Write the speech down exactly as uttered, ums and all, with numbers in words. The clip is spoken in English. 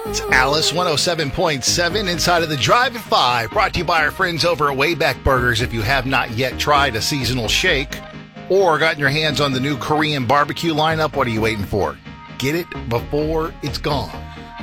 It's Alice one oh seven point seven inside of the Drive at five, brought to you by our friends over at Wayback Burgers. If you have not yet tried a seasonal shake or gotten your hands on the new Korean barbecue lineup, what are you waiting for? Get it before it's gone.